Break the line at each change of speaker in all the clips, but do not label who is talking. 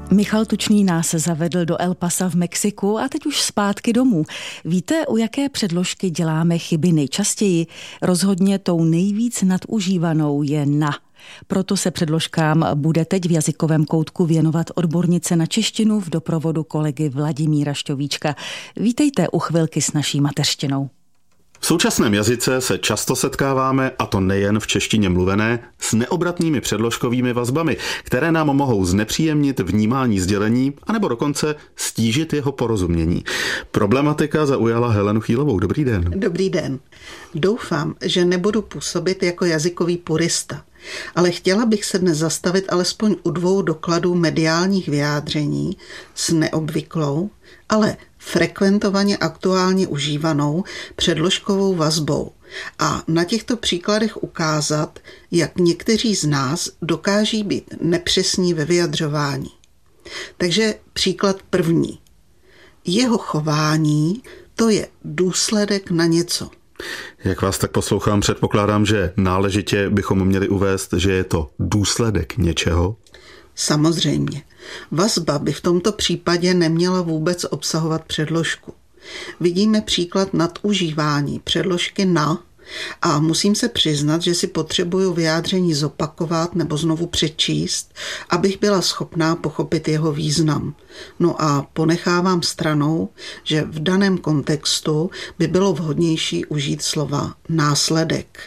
Michal Tučný nás zavedl do El Pasa v Mexiku a teď už zpátky domů. Víte, u jaké předložky děláme chyby nejčastěji? Rozhodně tou nejvíc nadužívanou je na. Proto se předložkám bude teď v jazykovém koutku věnovat odbornice na češtinu v doprovodu kolegy Vladimíra Šťovíčka. Vítejte u chvilky s naší mateřštinou.
V současném jazyce se často setkáváme, a to nejen v češtině mluvené, s neobratnými předložkovými vazbami, které nám mohou znepříjemnit vnímání sdělení anebo dokonce stížit jeho porozumění. Problematika zaujala Helenu Chýlovou. Dobrý den.
Dobrý den. Doufám, že nebudu působit jako jazykový purista, ale chtěla bych se dnes zastavit alespoň u dvou dokladů mediálních vyjádření s neobvyklou, ale frekventovaně aktuálně užívanou předložkovou vazbou a na těchto příkladech ukázat, jak někteří z nás dokáží být nepřesní ve vyjadřování. Takže příklad první. Jeho chování, to je důsledek na něco.
Jak vás tak poslouchám, předpokládám, že náležitě bychom měli uvést, že je to důsledek něčeho.
Samozřejmě. Vazba by v tomto případě neměla vůbec obsahovat předložku. Vidíme příklad nadužívání předložky na a musím se přiznat, že si potřebuju vyjádření zopakovat nebo znovu přečíst, abych byla schopná pochopit jeho význam. No a ponechávám stranou, že v daném kontextu by bylo vhodnější užít slova následek.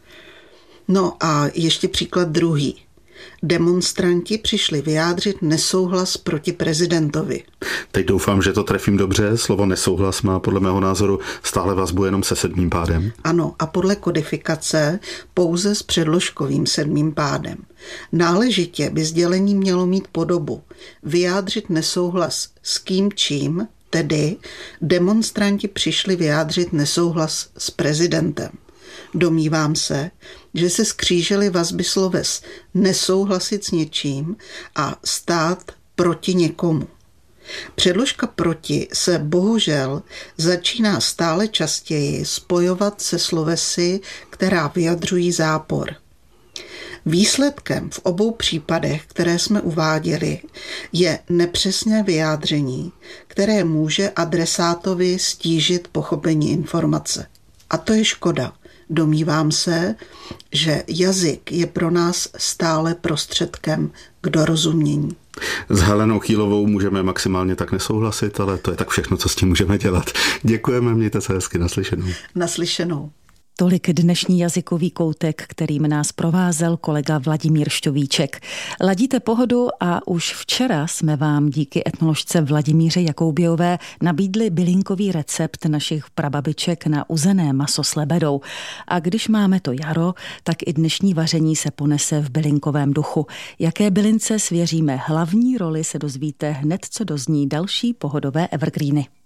No a ještě příklad druhý. Demonstranti přišli vyjádřit nesouhlas proti prezidentovi.
Teď doufám, že to trefím dobře. Slovo nesouhlas má podle mého názoru stále vazbu jenom se sedmým pádem.
Ano, a podle kodifikace pouze s předložkovým sedmým pádem. Náležitě by sdělení mělo mít podobu vyjádřit nesouhlas s kým čím, tedy demonstranti přišli vyjádřit nesouhlas s prezidentem. Domnívám se, že se skřížily vazby sloves nesouhlasit s něčím a stát proti někomu. Předložka proti se bohužel začíná stále častěji spojovat se slovesy, která vyjadřují zápor. Výsledkem v obou případech, které jsme uváděli, je nepřesné vyjádření, které může adresátovi stížit pochopení informace. A to je škoda. Domnívám se, že jazyk je pro nás stále prostředkem k dorozumění.
S Helenou Chýlovou můžeme maximálně tak nesouhlasit, ale to je tak všechno, co s tím můžeme dělat. Děkujeme, mějte se hezky, naslyšenou.
Naslyšenou.
Tolik dnešní jazykový koutek, kterým nás provázel kolega Vladimír Šťovíček. Ladíte pohodu a už včera jsme vám díky etnoložce Vladimíře Jakoubějové nabídli bylinkový recept našich prababiček na uzené maso s lebedou. A když máme to jaro, tak i dnešní vaření se ponese v bylinkovém duchu. Jaké bylince svěříme hlavní roli, se dozvíte hned, co dozní další pohodové evergreeny.